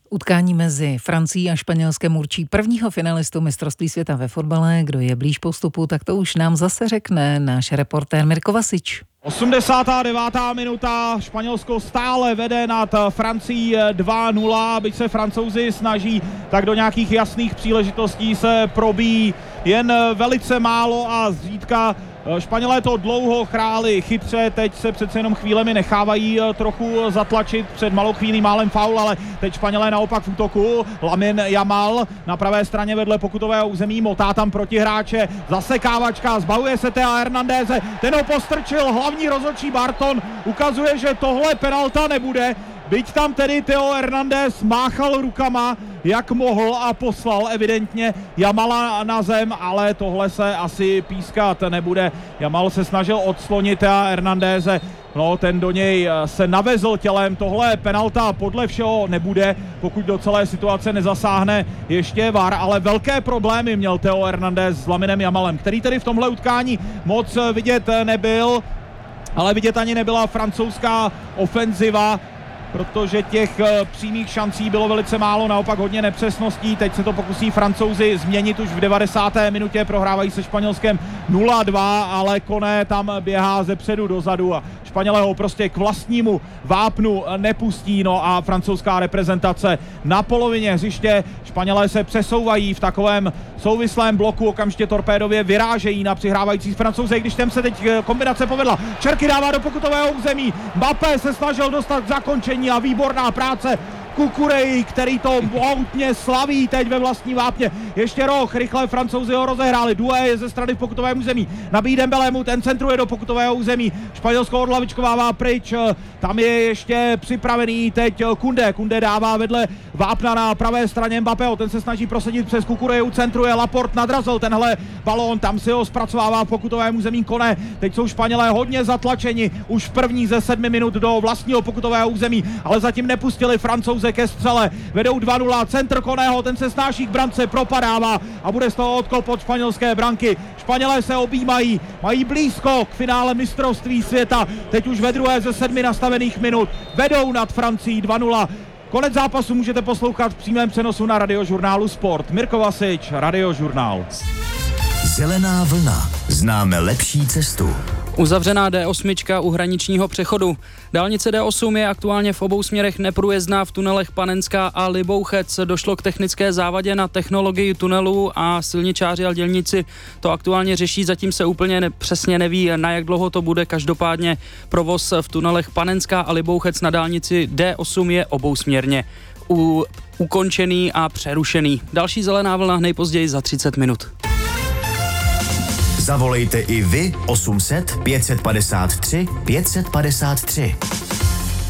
Utkání mezi Francií a Španělskem určí prvního finalistu mistrovství světa ve fotbale. Kdo je blíž postupu, tak to už nám zase řekne náš reportér Mirko Vasič. 89. minuta, Španělsko stále vede nad Francií 2-0, byť se Francouzi snaží, tak do nějakých jasných příležitostí se probíjí jen velice málo a zřídka. Španělé to dlouho chráli chytře, teď se přece jenom chvílemi nechávají trochu zatlačit, před malou chvílí málem faul, ale teď Španělé naopak v útoku. Lamine Yamal na pravé straně vedle pokutového území, motá tam protihráče, zasekávačka, zbavuje se Thea Hernandéze, ten ho postrčil, hlavní rozhodčí Barton ukazuje, že tohle penalta nebude. Byť tam tedy Theo Hernandez máchal rukama, jak mohl a poslal evidentně Yamala na zem, ale tohle se asi pískat nebude. Yamal se snažil odslonit Thea Hernandéze, no ten do něj se navezl tělem, tohle penalta podle všeho nebude, pokud do celé situace nezasáhne ještě VAR, ale velké problémy měl Theo Hernandez s Laminem Yamalem, který tedy v tomhle utkání moc vidět nebyl, ale vidět ani nebyla francouzská ofenziva, protože těch přímých šancí bylo velice málo, naopak hodně nepřesností. Teď se to pokusí Francouzi změnit už v 90. minutě, prohrávají se Španělskem 0-2, ale Koné tam běhá ze předu dozadu a Španělé ho prostě k vlastnímu vápnu nepustí, no a francouzská reprezentace na polovině hřiště. Španělé se přesouvají v takovém souvislém bloku, okamžitě torpédově vyrážejí na přihrávající Francouze, když tam se teď kombinace povedla. Čerky dává do pokutového území, Mbappé se snažil dostat k zakončení a výborná práce Kukureji, který to mohutně slaví teď ve vlastní vápně. Ještě roh, rychle Francouzi ho rozehráli. Doué je ze strany v pokutovém území. Nabíjí Dembelemu, ten centruje do pokutového území. Španělsko odlavičkovává pryč. Tam je ještě připravený teď Koundé. Koundé dává vedle vápna na pravé straně Mbappého. Ten se snaží prosadit přes Kukureju, centruje Laporte, nadrazil tenhle balón. Tam si ho zpracovává v pokutovém území Koné. Teď jsou Španělé hodně zatlačeni už v první ze 7 minut do vlastního pokutového území, ale zatím nepustili Francouze ke střele. Vedou 2-0, centr Koného, ten se snáší k brance, propadává a bude z toho odkop od španělské branky. Španělé se objímají, mají blízko k finále mistrovství světa. Teď už ve druhé ze 7 nastavených minut vedou nad Francií 2-0. Konec zápasu můžete poslouchat v přímém přenosu na Radiožurnálu Sport. Mirko Vasič, Radiožurnál. Zelená vlna. Známe lepší cestu. Uzavřená D8 u hraničního přechodu. Dálnice D8 je aktuálně v obou směrech neprůjezdná v tunelech Panenská a Libouchec. Došlo k technické závadě na technologii tunelu a silničáři a dělníci to aktuálně řeší. Zatím se úplně přesně neví, na jak dlouho to bude. Každopádně provoz v tunelech Panenská a Libouchec na dálnici D8 je obousměrně ukončený a přerušený. Další zelená vlna nejpozději za 30 minut. Zavolejte i vy 800 553 553.